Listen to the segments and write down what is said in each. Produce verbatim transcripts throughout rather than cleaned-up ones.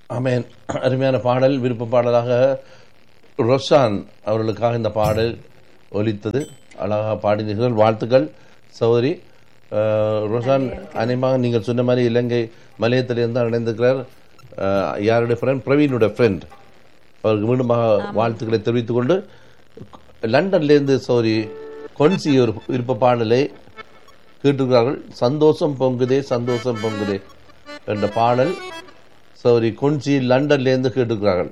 ஆமென். அருமையான பாடல், விருப்ப பாடலாக ரொஷான் அவர்களுக்காக இந்த பாடல் ஒலித்தது. அழகாக பாடினீர்கள், வாழ்த்துக்கள் சௌதரி ரொஷான். அநேகமாக நீங்கள் சொன்ன மாதிரி இலங்கை மலையத்திலிருந்து தான் இணைந்திருக்கிறார். யாருடைய ஃப்ரெண்ட்? பிரவீனுடைய ஃப்ரெண்ட். அவருக்கு மீண்டுமாக வாழ்த்துக்களை தெரிவித்துக் கொண்டு, லண்டன்லேருந்து சௌரி கொன்சி ஒரு விருப்ப பாடலை கேட்டிருக்கிறார்கள். சந்தோஷம் பொங்குதே சந்தோஷம் பொங்குதே என்ற பாடல் சௌரி கொன்சி லண்டன்லேருந்து கேட்டிருக்கிறார்கள்.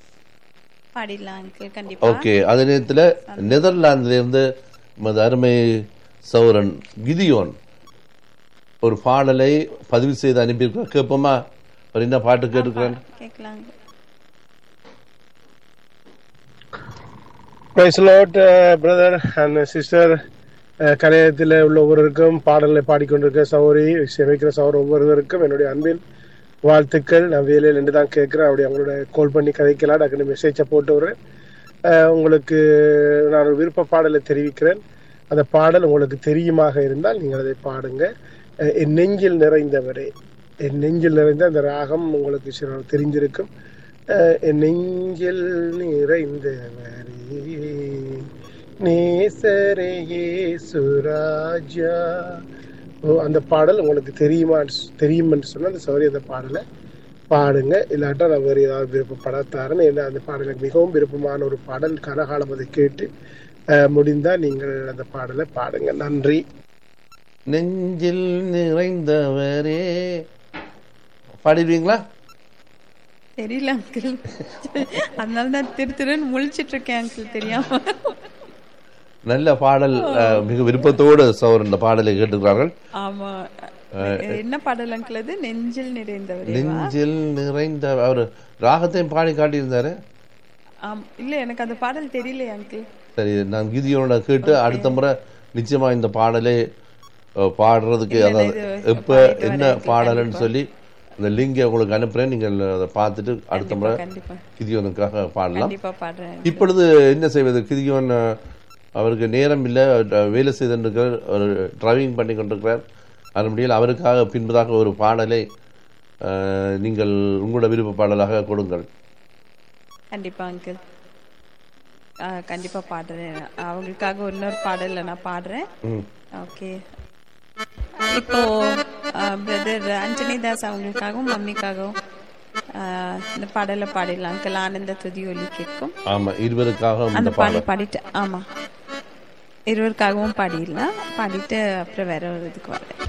ஓகே. அதே நேரத்தில் நெதர்லாந்திலிருந்து அருமை சௌரன் கிதியோன் ஒரு பாடலை பதிவு செய்து அனுப்பியிருக்கிறார். கேட்போமா? அவர் என்ன பாட்டு கேட்டிருக்கிறார்? Price Lord brother and sister. கலையத்தில் உள்ள ஒவ்வொருவருக்கும் பாடலை பாடிக்கொண்டிருக்க சௌரி சேமிக்கிற சௌர் ஒவ்வொருவருக்கும் என்னுடைய அன்பின் வாழ்த்துக்ள். நான் வேலையில் நின்று தான் கேட்குறேன். அப்படி அவங்களோட கால் பண்ணி கதைக்கலாம். டக்குனு மெசேஜை போட்டு விடுறேன். உங்களுக்கு நான் ஒரு விருப்ப பாடலை தெரிவிக்கிறேன். அந்த பாடல் உங்களுக்கு தெரியுமாக இருந்தால் நீங்கள் அதை பாடுங்க. என் நெஞ்சில் நிறைந்தவரே, என் நெஞ்சில் நிறைந்த அந்த ராகம் உங்களுக்கு சில தெரிஞ்சிருக்கும். என் நெஞ்சில் நிறைந்தவரே நேசரே சுராஜா. அந்த பாடல் உங்களுக்கு தெரியுமா தெரியுமென்று சொன்னால் அந்த சௌரி அந்த பாடலை பாடுங்க. இல்லாட்டா நான் வேறு ஏதாவது விருப்பப்படத்தாரன்னு. ஏன்னா அந்த பாடலுக்கு மிகவும் விருப்பமான ஒரு பாடல். கனகாலம் அதை கேட்டு முடிந்தா நீங்கள் அந்த பாடலை பாடுங்க. நன்றி. நெஞ்சில் நிறைந்தவரே பாடிடுவீங்களா? தெரியல அங்கிள், அதனால தான் திரு திருன்னு முழிச்சிட்டு இருக்கேன் அங்கிள், தெரியாம. நல்ல பாடல், மிக விருப்பத்தோடு சௌர் இந்த பாடலை கேட்டுக்கிறார்கள். ஆமா. என்ன பாடல் அங்கிள் அது? நெஞ்சில் நிறைந்தவர். நெஞ்சில் நிறைந்த அவர் ராகத்தையும் பாடி காட்டியிருந்தாரு. இல்ல, எனக்கு அந்த பாடல் தெரியல அங்கிள். சரி, நான் கீதியோட கேட்டு அடுத்த முறை நிச்சயமா இந்த பாடலை பாடுறதுக்கு, அதாவது எப்ப என்ன பாடல்னு சொல்லி இந்த லிங்கை உங்களுக்கு அனுப்புறேன். நீங்கள் அதை பார்த்துட்டு அடுத்த முறை கிதியோனுக்காக பாடலாம். இப்பொழுது என்ன செய்வது? கிதியோன் அவருக்கு நேரம் இல்லை, வேலை செய்திருக்கிறார், அவர் டிரைவிங் பண்ணி கொண்டிருக்கிறார். அதன்படியில் அவருக்காக பின்பதாக ஒரு பாடலை நீங்கள் உங்களோட விருப்ப பாடலாக கொடுங்கள். கண்டிப்பா அங்கிள், கண்டிப்பா பாடுறேன். அவங்களுக்காக இன்னொரு பாடல நான் பாடுறேன். ஓகே. இப்போ பிரதர் ஆண்டனி தாஸ் அவங்களுக்காகவும் மம்மிக்காகவும் இந்த பாடலை பாடிடலாம் அங்கிள். ஆனந்த துதி ஒலி கேட்கும். ஆமா, இருவருக்காக அந்த பாடல் பாடிட்டு, ஆமா இருவருக்காகவும் பாடிடலாம். பாடிட்டு அப்புறம் வேற ஒரு இதுக்கு வரேன்.